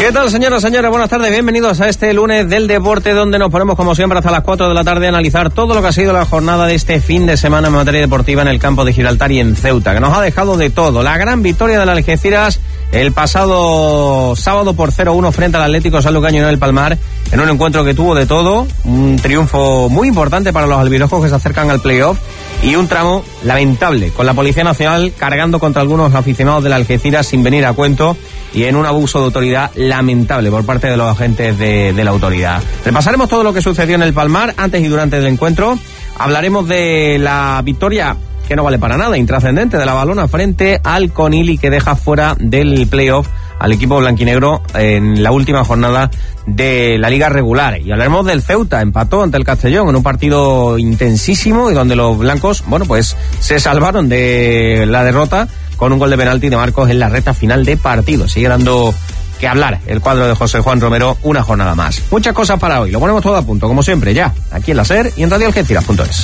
¿Qué tal, señoras y señores? Buenas tardes, bienvenidos a este lunes del deporte, donde nos ponemos como siempre hasta las 4 de la tarde a analizar todo lo que ha sido la jornada de este fin de semana en materia deportiva en el campo de Gibraltar y en Ceuta, que nos ha dejado de todo. La gran victoria del Algeciras el pasado sábado por 0-1 frente al Atlético Sanluqueño en el Palmar, en un encuentro que tuvo de todo, un triunfo muy importante para los albirrojos que se acercan al playoff, y un tramo lamentable, con la Policía Nacional cargando contra algunos aficionados del Algeciras sin venir a cuento, y en un abuso de autoridad lamentable por parte de los agentes de la autoridad. Repasaremos todo lo que sucedió en el Palmar antes y durante el encuentro. Hablaremos de la victoria, que no vale para nada, intrascendente, de la Valona frente al Conil, que deja fuera del playoff al equipo blanquinegro en la última jornada de la liga regular. Y hablaremos del Ceuta, empató ante el Castellón en un partido intensísimo y donde los blancos, bueno, pues se salvaron de la derrota con un gol de penalti de Marcos en la recta final de partido. Sigue dando que hablar el cuadro de José Juan Romero una jornada más. Muchas cosas para hoy, lo ponemos todo a punto, como siempre, ya, aquí en la SER y en radioalgeciras.es.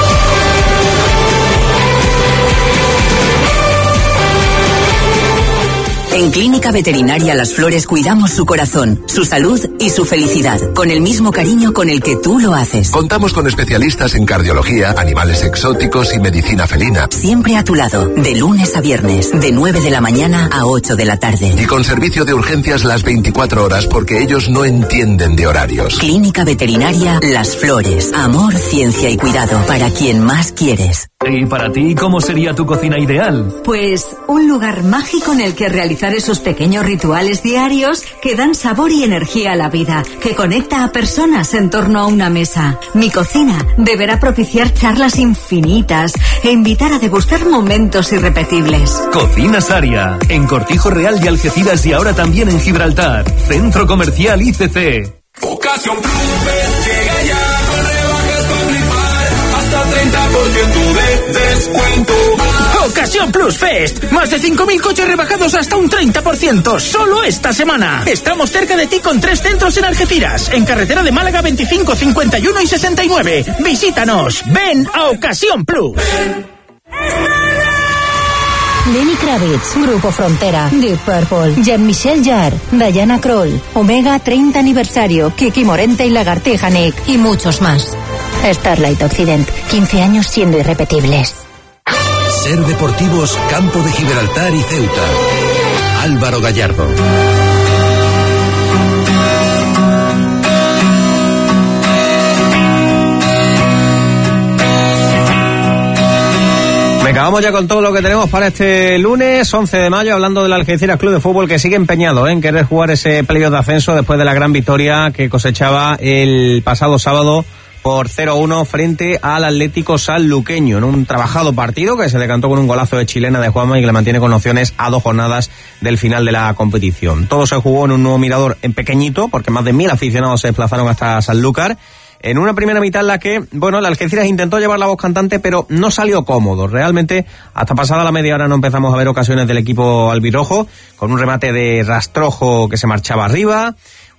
En Clínica Veterinaria Las Flores cuidamos su corazón, su salud y su felicidad, con el mismo cariño con el que tú lo haces. Contamos con especialistas en cardiología, animales exóticos y medicina felina. Siempre a tu lado, de lunes a viernes, de 9 de la mañana a 8 de la tarde. Y con servicio de urgencias las 24 horas, porque ellos no entienden de horarios. Clínica Veterinaria Las Flores. Amor, ciencia y cuidado para quien más quieres. ¿Y para ti cómo sería tu cocina ideal? Pues un lugar mágico en el que realizar esos pequeños rituales diarios que dan sabor y energía a la vida, que conecta a personas en torno a una mesa. Mi cocina deberá propiciar charlas infinitas e invitar a degustar momentos irrepetibles. Cocina Saria, en Cortijo Real de Algeciras y ahora también en Gibraltar. Centro Comercial ICC. Ocasión Plus llega ya con rebajas para flipar, hasta 30% de descuento. Ocasión Plus Fest, más de 5.000 coches rebajados hasta un 30%, solo esta semana. Estamos cerca de ti con 3 centros en Algeciras, en carretera de Málaga 25, 51 y 69. Visítanos, ven a Ocasión Plus. Lenny Kravitz, Grupo Frontera, Deep Purple, Jean-Michel Jarre, Diana Kroll, Omega 30 aniversario, Kiki Morente y Lagartija Nick, y muchos más. Starlight Occident, 15 años siendo irrepetibles. SER Deportivos, Campo de Gibraltar y Ceuta. Álvaro Gallardo. Venga, vamos ya con todo lo que tenemos para este lunes 11 de mayo, hablando del Algeciras Club de Fútbol, que sigue empeñado en querer jugar ese playoff de ascenso después de la gran victoria que cosechaba el pasado sábado por 0-1 frente al Atlético Sanluqueño, en un trabajado partido que se decantó con un golazo de chilena de Juanma y que le mantiene con opciones a 2 jornadas del final de la competición. Todo se jugó en un nuevo Mirador en pequeñito, porque más de 1.000 aficionados se desplazaron hasta Sanlúcar, en una primera mitad en la que, bueno, el Algeciras intentó llevar la voz cantante, pero no salió cómodo. Realmente, hasta pasada la media hora no empezamos a ver ocasiones del equipo albirrojo, con un remate de Rastrojo que se marchaba arriba.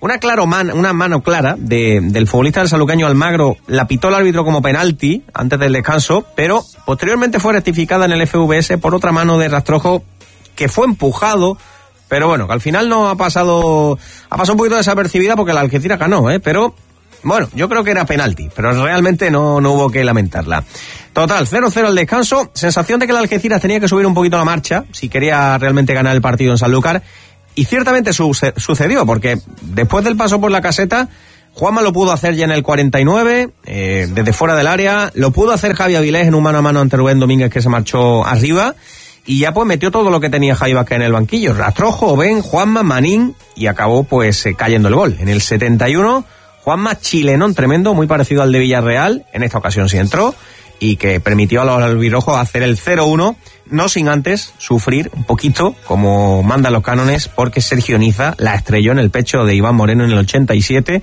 Una mano clara del futbolista del sanluqueño Almagro la pitó el árbitro como penalti antes del descanso, pero posteriormente fue rectificada en el FVS por otra mano de Rastrojo que fue empujado, pero bueno, que al final no ha pasado un poquito desapercibida porque la Algeciras ganó, pero bueno, yo creo que era penalti, pero realmente no hubo que lamentarla. Total, 0-0 al descanso, sensación de que la Algeciras tenía que subir un poquito la marcha si quería realmente ganar el partido en Sanlúcar. Y ciertamente sucedió, porque después del paso por la caseta, Juanma lo pudo hacer ya en el 49, desde fuera del área, lo pudo hacer Javi Avilés en un mano a mano ante Rubén Domínguez, que se marchó arriba, y ya pues metió todo lo que tenía Javi Vázquez en el banquillo, Rastrojo, Ben, Juanma, Manín, y acabó pues cayendo el gol. En el 71, Juanma chilenón tremendo, muy parecido al de Villarreal, en esta ocasión sí entró, y que permitió a los albirrojos hacer el 0-1, no sin antes sufrir un poquito, como mandan los cánones, porque Sergio Niza la estrelló en el pecho de Iván Moreno en el 87,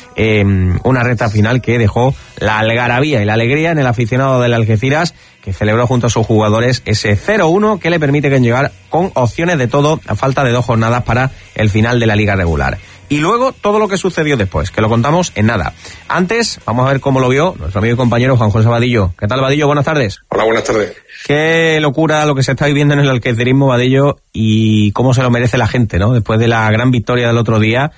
una recta final que dejó la algarabía y la alegría en el aficionado del Algeciras, que celebró junto a sus jugadores ese 0-1 que le permite llegar con opciones de todo a falta de 2 jornadas para el final de la liga regular. y luego todo lo que sucedió después, que lo contamos en nada. Antes, vamos a ver cómo lo vio nuestro amigo y compañero Juan José Vadillo. ¿Qué tal, Vadillo? Buenas tardes. Hola, buenas tardes. Qué locura lo que se está viviendo en el alquecerismo, Vadillo, y cómo se lo merece la gente, ¿no? Después de la gran victoria del otro día,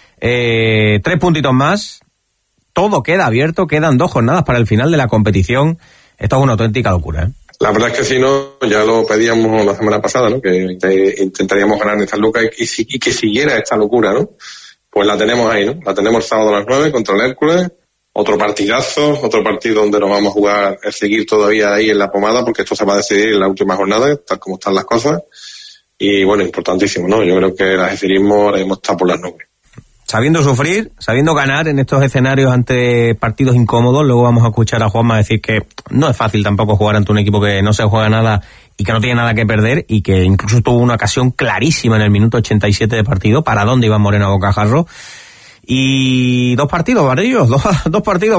3 puntitos más, todo queda abierto, quedan 2 jornadas para el final de la competición. Esto es una auténtica locura, ¿eh? La verdad es que si no, ya lo pedíamos la semana pasada, ¿no? Que intentaríamos ganar esta lucas y que siguiera esta locura, ¿no? Pues la tenemos ahí, ¿no? La tenemos el sábado a las 9 contra el Hércules. Otro partidazo, otro partido donde nos vamos a jugar, es seguir todavía ahí en la pomada, porque esto se va a decidir en la última jornada, tal como están las cosas. Y bueno, importantísimo, ¿no? Yo creo que el algecirismo ahora mismo está por las nubes. Sabiendo sufrir, sabiendo ganar en estos escenarios ante partidos incómodos. Luego vamos a escuchar a Juanma decir que no es fácil tampoco jugar ante un equipo que no se juega nada y que no tiene nada que perder, y que incluso tuvo una ocasión clarísima en el minuto 87 de partido, para dónde iba Moreno a bocajarro. Y 2 partidos, Vadillo, dos partidos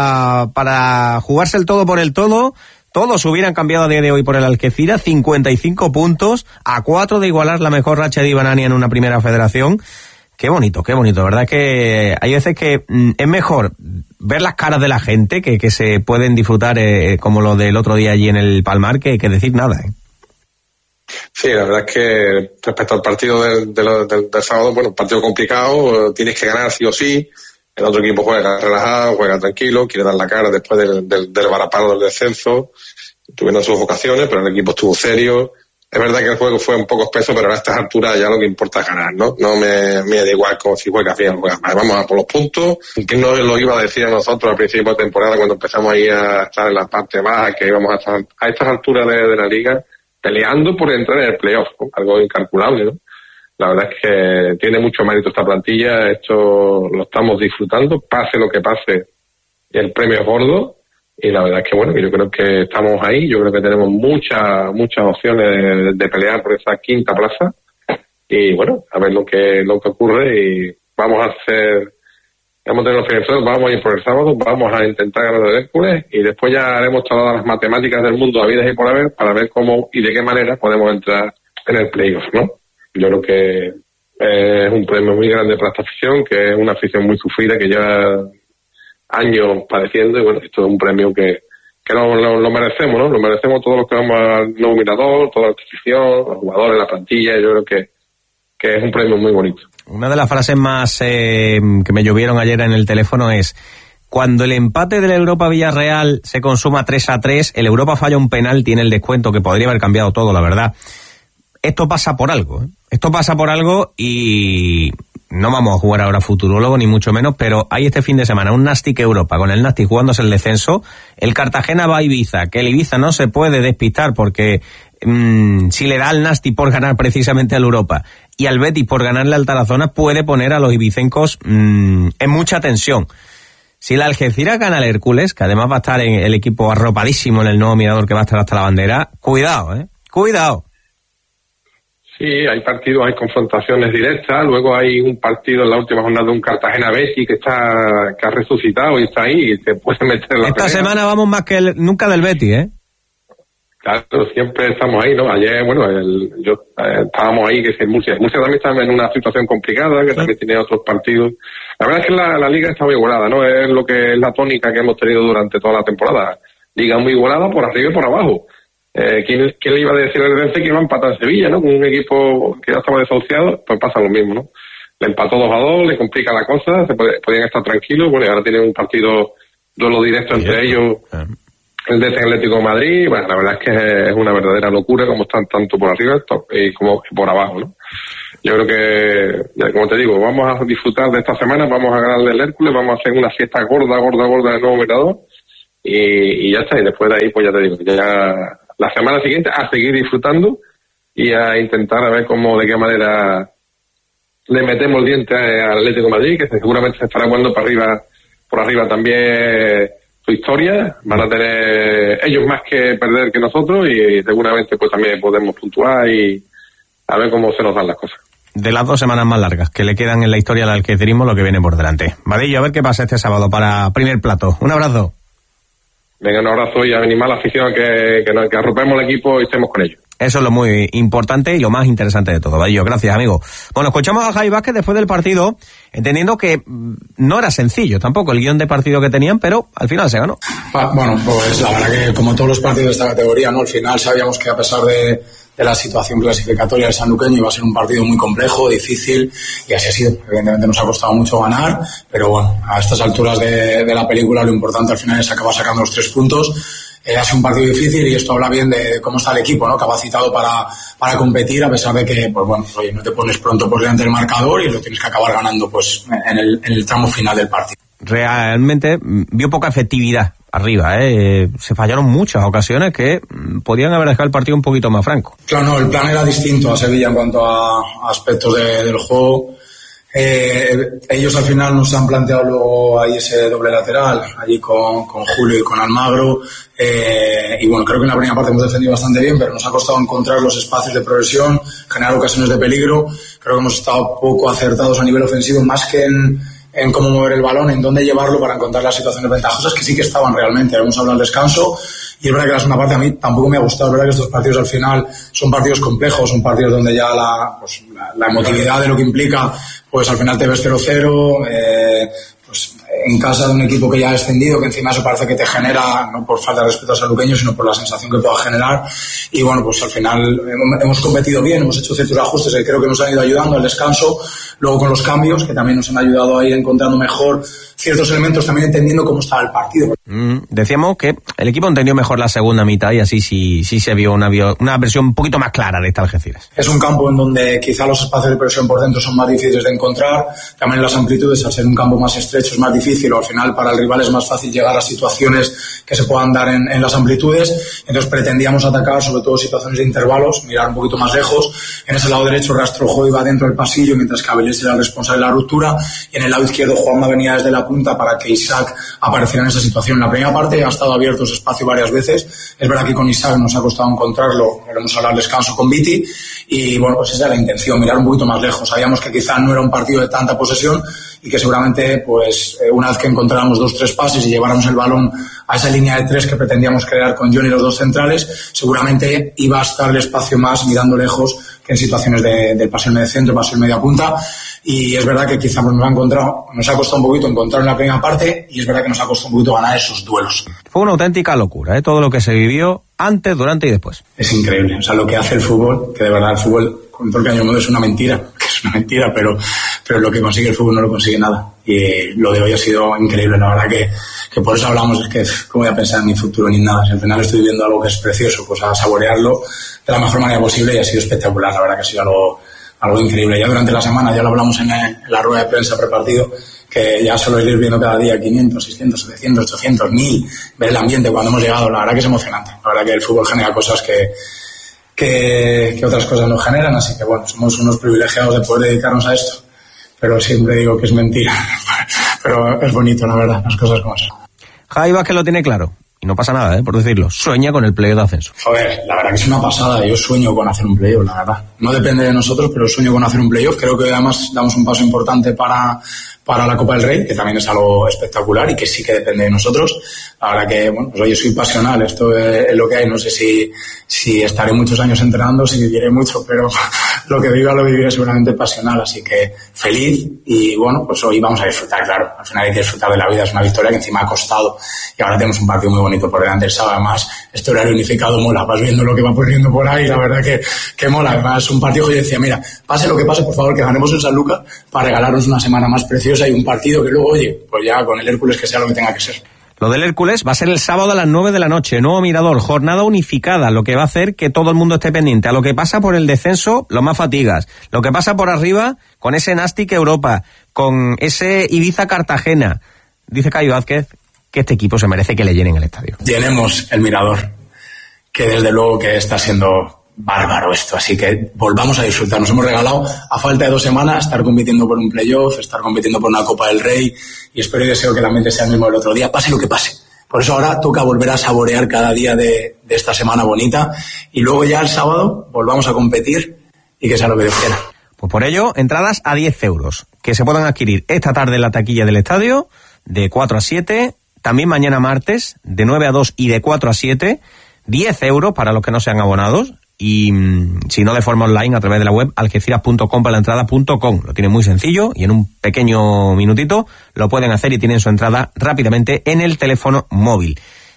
para jugarse el todo por el todo. Todos hubieran cambiado a día de hoy por el Algeciras, 55 puntos, a 4 de igualar la mejor racha de Ibanani en una primera federación. Qué bonito, verdad es que hay veces que es mejor ver las caras de la gente que se pueden disfrutar como lo del otro día allí en el Palmar que decir nada, ¿eh? Sí, la verdad es que respecto al partido del sábado, bueno, un partido complicado, tienes que ganar sí o sí. El otro equipo juega relajado, juega tranquilo, quiere dar la cara después del varapalo del descenso. Tuvieron sus ocasiones, pero el equipo estuvo serio. Es verdad que el juego fue un poco espeso, pero a estas alturas ya lo que importa es ganar, ¿no? No me da igual como si juegas bien o juegas mal. Vamos a por los puntos. ¿Quién nos lo iba a decir a nosotros al principio de temporada, cuando empezamos ahí a estar en la parte baja, que íbamos a estar a estas alturas de la liga peleando por entrar en el playoff, ¿no? Algo incalculable, ¿no? La verdad es que tiene mucho mérito esta plantilla, esto lo estamos disfrutando, pase lo que pase, el premio es gordo, y la verdad es que bueno, yo creo que estamos ahí, yo creo que tenemos muchas opciones de pelear por esa quinta plaza, y bueno, a ver lo que ocurre, y vamos a tener los financieros, vamos a ir por el sábado, vamos a intentar ganar el Hércules, y después ya haremos todas las matemáticas del mundo habidas y por haber, para ver cómo y de qué manera podemos entrar en el playoff, ¿no? Yo creo que es un premio muy grande para esta afición, que es una afición muy sufrida, que lleva años padeciendo, y bueno, esto es un premio que lo merecemos, ¿no? Lo merecemos todos los que vamos al nuevo mirador, toda la afición, los jugadores, la plantilla. Yo creo que es un premio muy bonito. Una de las frases más que me llovieron ayer en el teléfono es: cuando el empate del Europa Villarreal se consuma 3-3, el Europa falla un penal, tiene el descuento, que podría haber cambiado todo, la verdad. Esto pasa por algo, ¿eh? Esto pasa por algo, y no vamos a jugar ahora futurólogo, ni mucho menos, pero hay este fin de semana un Nastic Europa, con el Nastic jugándose el descenso. El Cartagena va a Ibiza, que el Ibiza no se puede despistar, porque si le da al Nastic por ganar precisamente al Europa y al Betis por ganarle al Tarazona, puede poner a los ibicencos en mucha tensión. Si la Algeciras gana al Hércules, que además va a estar en el equipo arropadísimo en el nuevo mirador, que va a estar hasta la bandera, cuidado, cuidado. Sí, hay partidos, hay confrontaciones directas, luego hay un partido en la última jornada de un Cartagena-Betis que ha resucitado y está ahí, y se puede meter en la Esta pelea. semana vamos más que nunca del Betis, ¿eh? Claro, siempre estamos ahí, ¿no? Ayer, bueno, estábamos ahí, que Murcia también está en una situación complicada, que también tiene otros partidos. La verdad es que la liga está muy igualada, ¿no? Es lo que es la tónica que hemos tenido durante toda la temporada. Liga muy igualada por arriba y por abajo. ¿Quién le iba a decir al Renfe que iba a empatar en Sevilla, ¿no? Con un equipo que ya estaba desahuciado, pues pasa lo mismo, ¿no? Le empató 2-2, le complica la cosa, podían estar tranquilos, bueno, y ahora tienen un duelo directo entre ellos, el de Atlético de Madrid. Bueno, la verdad es que es una verdadera locura como están tanto por arriba y como por abajo, ¿no? Yo creo que, como te digo, vamos a disfrutar de esta semana, vamos a ganarle el Hércules, vamos a hacer una fiesta gorda del nuevo mirador, y ya está, y después de ahí, pues ya te digo, ya la semana siguiente a seguir disfrutando y a intentar a ver de qué manera le metemos el diente al Atlético de Madrid, que seguramente se estará jugando por arriba también su historia. Van a tener ellos más que perder que nosotros, y seguramente pues también podemos puntuar y a ver cómo se nos dan las cosas. De las 2 semanas más largas que le quedan en la historia del algecirismo, lo que viene por delante. Vadillo, a ver qué pasa este sábado para primer plato. Un abrazo. Venga, un abrazo, y a animar a la afición que arropemos el equipo y estemos con ellos. Eso es lo muy importante y lo más interesante de todo. Vadillo, gracias, amigo. Bueno, escuchamos a Javi Vázquez después del partido, entendiendo que no era sencillo tampoco el guión de partido que tenían, pero al final se ganó. Bueno, pues la verdad que como todos los partidos de esta categoría, ¿no? Al final sabíamos que a pesar de la situación clasificatoria del sanluqueño iba a ser un partido muy complejo, difícil, y así ha sido. Evidentemente nos ha costado mucho ganar, pero bueno, a estas alturas de la película lo importante al final es acabar sacando los 3 puntos. Ha sido un partido difícil y esto habla bien de cómo está el equipo, ¿no? Capacitado para competir, a pesar de que, pues bueno, oye, no te pones pronto por delante del marcador y lo tienes que acabar ganando, pues, en el tramo final del partido. Realmente vio poca efectividad arriba, se fallaron muchas ocasiones que podían haber dejado el partido un poquito más franco. Claro, no, el plan era distinto a Sevilla en cuanto a aspectos del juego. Ellos al final nos han planteado luego ahí ese doble lateral, allí con Julio y con Almagro, y bueno, creo que en la primera parte hemos defendido bastante bien, pero nos ha costado encontrar los espacios de progresión, generar ocasiones de peligro. Creo que hemos estado poco acertados a nivel ofensivo, más que en cómo mover el balón, en dónde llevarlo para encontrar las situaciones ventajosas, que sí que estaban realmente. Hemos hablado del descanso, y es verdad que la segunda parte a mí tampoco me ha gustado. Es verdad que estos partidos al final son partidos complejos, son partidos donde ya la emotividad de lo que implica, pues al final te ves 0-0, pues en casa de un equipo que ya ha descendido, que encima eso parece que te genera, no por falta de respeto al sanluqueño, sino por la sensación que pueda generar. Y bueno, pues al final hemos competido bien, hemos hecho ciertos ajustes que creo que nos han ido ayudando al descanso, luego con los cambios, que también nos han ayudado a ir encontrando mejor ciertos elementos, también entendiendo cómo estaba el partido. Decíamos que el equipo entendió mejor la segunda mitad y así sí se vio una versión un poquito más clara de esta Algeciras. Es un campo en donde quizá los espacios de presión por dentro son más difíciles de encontrar, también las amplitudes, al ser un campo más estrecho es más difícil, o al final para el rival es más fácil llegar a situaciones que se puedan dar en las amplitudes. Entonces pretendíamos atacar sobre todo situaciones de intervalos, mirar un poquito más lejos. En ese lado derecho Rastrojo iba dentro del pasillo, mientras que Avilés era el responsable de la ruptura, y en el lado izquierdo Juanma venía desde la punta para que Isaac apareciera en esa situación. En la primera parte ha estado abierto ese espacio varias veces. Es verdad que con Isaac nos ha costado encontrarlo, pero hemos hablado al descanso con Viti, y bueno, pues esa era la intención, mirar un poquito más lejos. Sabíamos que quizá no era un partido de tanta posesión y que seguramente pues una vez que encontráramos 2-3 pases y lleváramos el balón a esa línea de 3 que pretendíamos crear con John y los 2 centrales, seguramente iba a estar el espacio más mirando lejos que en situaciones del pase en medio centro, pase en media punta. Y es verdad que quizá nos ha costado un poquito encontrar en la primera parte, y es verdad que nos ha costado un poquito ganar esos duelos. Fue una auténtica locura, todo lo que se vivió antes, durante y después. Es increíble, o sea, lo que hace el fútbol, que de verdad el fútbol, con todo el que mundo es una mentira, que es una mentira, pero lo que consigue el fútbol no lo consigue nada. Y lo de hoy ha sido increíble, la verdad que por eso hablamos, es que cómo voy a pensar en mi futuro ni nada. Si al final estoy viviendo algo que es precioso, pues a saborearlo de la mejor manera posible, y ha sido espectacular, la verdad que ha sido algo increíble. Ya durante la semana, ya lo hablamos en la rueda de prensa prepartido, que ya solo ir viendo cada día 500, 600, 700, 800, 1000, ver el ambiente cuando hemos llegado, la verdad que es emocionante. La verdad que el fútbol genera cosas que otras cosas no generan, así que bueno, somos unos privilegiados de poder dedicarnos a esto, pero siempre digo que es mentira, pero es bonito, la verdad, las cosas como son. Javi Vázquez lo tiene claro. Y no pasa nada, por decirlo. Sueña con el playoff de ascenso. Joder, la verdad que es una pasada. Yo sueño con hacer un playoff, la verdad. No depende de nosotros, pero sueño con hacer un playoff. Creo que además damos un paso importante para la Copa del Rey, que también es algo espectacular y que sí que depende de nosotros. La verdad que, bueno, pues oye, soy pasional. Esto es lo que hay. No sé si estaré muchos años entrenando, si viviré mucho, pero lo que viva lo viviré seguramente pasional. Así que feliz, y bueno, pues hoy vamos a disfrutar, claro. Al final hay que disfrutar de la vida. Es una victoria que encima ha costado, y ahora tenemos un partido muy bonito por delante el sábado. Además, este horario unificado mola, vas viendo lo que va poniendo por ahí, la verdad que mola. Además, un partido que yo decía, mira, pase lo que pase, por favor, que ganemos en Sanlúcar para regalarnos una semana más preciosa, y un partido que luego, oye, pues ya con el Hércules que sea lo que tenga que ser. Lo del Hércules va a ser el sábado a las 9 de la noche, nuevo Mirador, jornada unificada, lo que va a hacer que todo el mundo esté pendiente a lo que pasa por el descenso, lo más fatigas, lo que pasa por arriba con ese Nastic Europa, con ese Ibiza-Cartagena. Dice Javi Vázquez que este equipo se merece que le llenen el estadio. Llenemos el Mirador, que desde luego que está siendo bárbaro esto, así que volvamos a disfrutar. Nos hemos regalado, a falta de 2 semanas, estar compitiendo por un playoff, estar compitiendo por una Copa del Rey, y espero y deseo que el ambiente sea el mismo del otro día, pase lo que pase. Por eso ahora toca volver a saborear cada día de esta semana bonita, y luego ya el sábado volvamos a competir y que sea lo que Dios quiera. Pues por ello, entradas a 10 euros, que se puedan adquirir esta tarde en la taquilla del estadio, de 4 a 7, también mañana martes, de 9 a 2 y de 4 a 7, 10 euros para los que no sean abonados, y si no de forma online a través de la web algeciras.com/entrada.com. Lo tienen muy sencillo y en un pequeño minutito lo pueden hacer y tienen su entrada rápidamente en el teléfono móvil.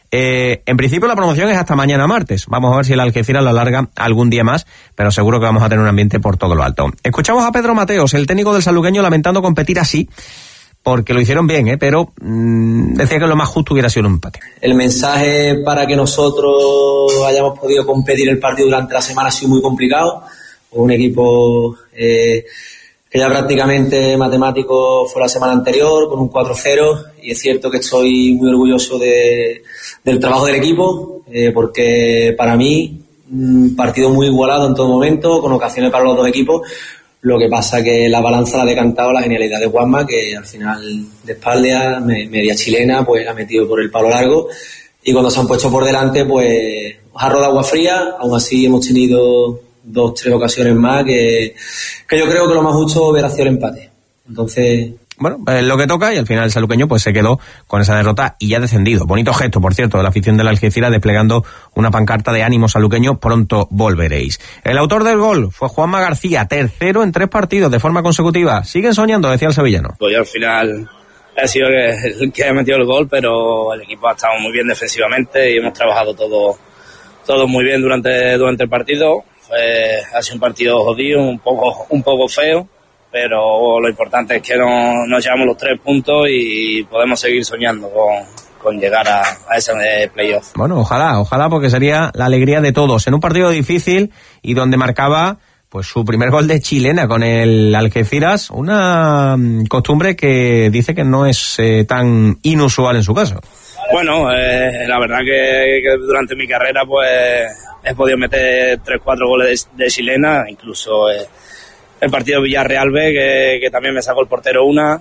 En principio la promoción es hasta mañana martes. Vamos a ver si el Algeciras lo alarga algún día más, pero seguro que vamos a tener un ambiente por todo lo alto. Escuchamos a Pedro Mateos, el técnico del sanluqueño, lamentando competir así, porque lo hicieron bien, pero decía que lo más justo hubiera sido un empate. El mensaje para que nosotros hayamos podido competir el partido durante la semana ha sido muy complicado. Un equipo que ya prácticamente matemático fue la semana anterior, con un 4-0, y es cierto que estoy muy orgulloso del trabajo del equipo, porque para mí un partido muy igualado en todo momento, con ocasiones para los dos equipos. Lo que pasa que la balanza la ha decantado la genialidad de Juanma, que al final de espalda, media chilena, pues ha metido por el palo largo, y cuando se han puesto por delante, pues jarro de agua fría. Aún así hemos tenido 2-3 ocasiones más que yo creo que lo más justo hubiera sido el empate. Entonces, bueno, lo que toca, y al final el sanluqueño pues se quedó con esa derrota y ya descendido. Bonito gesto, por cierto, de la afición de la Algeciras, desplegando una pancarta de ánimo sanluqueño, pronto volveréis. El autor del gol fue Juanma García, tercero en 3 partidos de forma consecutiva. Siguen soñando, decía el sevillano. Pues yo al final he sido el que ha metido el gol, pero el equipo ha estado muy bien defensivamente y hemos trabajado todo muy bien durante el partido. Ha sido un partido jodido, un poco feo, pero lo importante es que nos llevamos los 3 puntos y podemos seguir soñando con llegar a ese playoff. Bueno, ojalá, porque sería la alegría de todos en un partido difícil y donde marcaba pues su primer gol de chilena con el Algeciras, una costumbre que dice que no es tan inusual en su caso. Bueno, la verdad que durante mi carrera pues he podido meter 3-4 goles de chilena, incluso el partido Villarreal B, que también me sacó el portero una,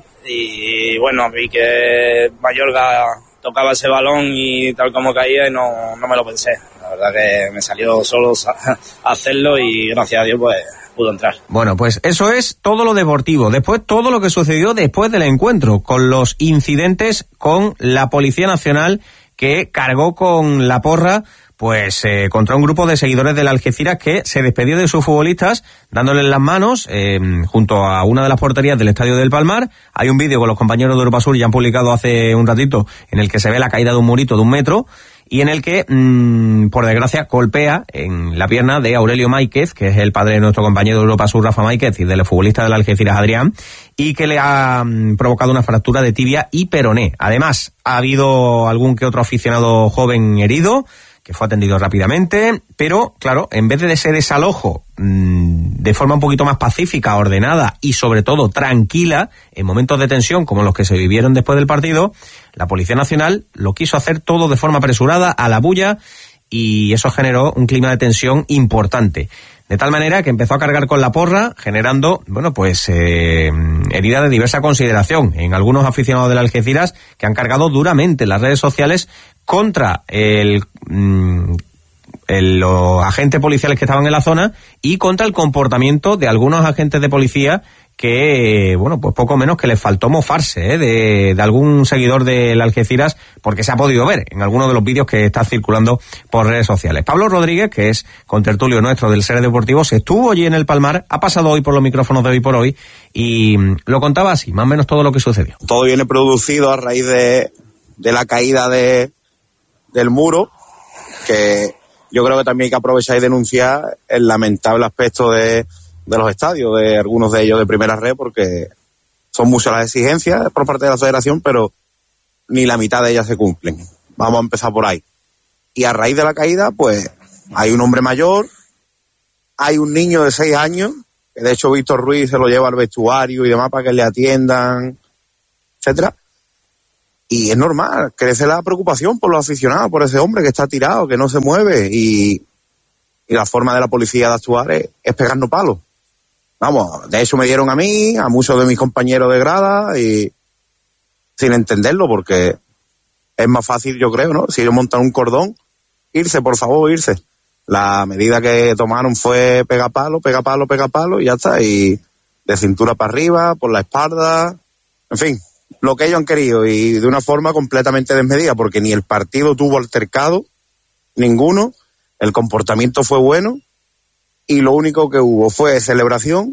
y bueno, vi que Mayorga tocaba ese balón y tal como caía y no me lo pensé. La verdad que me salió solo hacerlo y gracias a Dios pues pudo entrar. Bueno, pues eso es todo lo deportivo. Después todo lo que sucedió después del encuentro, con los incidentes con la Policía Nacional, que cargó con la porra pues contra un grupo de seguidores del Algeciras que se despidió de sus futbolistas dándoles las manos junto a una de las porterías del Estadio del Palmar. Hay un vídeo con los compañeros de Europa Sur, ya han publicado hace un ratito, en el que se ve la caída de un murito de 1 metro y en el que, por desgracia, golpea en la pierna de Aurelio Máiquez, que es el padre de nuestro compañero de Europa Sur, Rafa Máiquez, y del futbolista del Algeciras, Adrián, y que le ha provocado una fractura de tibia y peroné. Además, ha habido algún que otro aficionado joven herido, que fue atendido rápidamente, pero, claro, en vez de ese desalojo de forma un poquito más pacífica, ordenada y, sobre todo, tranquila, en momentos de tensión como los que se vivieron después del partido, la Policía Nacional lo quiso hacer todo de forma apresurada, a la bulla, y eso generó un clima de tensión importante. De tal manera que empezó a cargar con la porra, generando, bueno, pues heridas de diversa consideración en algunos aficionados del Algeciras, que han cargado duramente en las redes sociales contra los agentes policiales que estaban en la zona y contra el comportamiento de algunos agentes de policía que, bueno, pues poco menos que les faltó mofarse de algún seguidor del Algeciras, porque se ha podido ver en algunos de los vídeos que está circulando por redes sociales. Pablo Rodríguez, que es contertulio nuestro del Ser Deportivo, se estuvo allí en el Palmar, ha pasado hoy por los micrófonos de Hoy por Hoy y lo contaba así, más o menos todo lo que sucedió. Todo viene producido a raíz de la caída del muro, que yo creo que también hay que aprovechar y denunciar el lamentable aspecto de los estadios, de algunos de ellos de primera red, porque son muchas las exigencias por parte de la federación, pero ni la mitad de ellas se cumplen. Vamos a empezar por ahí. Y a raíz de la caída, pues, hay un hombre mayor, hay un niño de 6 años, que de hecho Víctor Ruiz se lo lleva al vestuario y demás para que le atiendan, etcétera. Y es normal, crece la preocupación por los aficionados, por ese hombre que está tirado, que no se mueve, y la forma de la policía de actuar es pegarnos palos. Vamos, de hecho me dieron a mí, a muchos de mis compañeros de grada, y sin entenderlo, porque es más fácil, yo creo, ¿no? Si ellos montan un cordón, irse, por favor, irse. La medida que tomaron fue pega palo, y ya está, y de cintura para arriba, por la espalda, en fin, lo que ellos han querido, y de una forma completamente desmedida, porque ni el partido tuvo altercado, ninguno, el comportamiento fue bueno, y lo único que hubo fue celebración